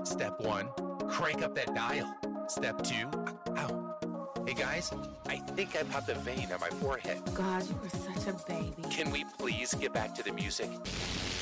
Step 1, crank up that dial. Step 2, ow. Hey guys, I think I popped a vein on my forehead. God, you are such a baby. Can we please get back to the music?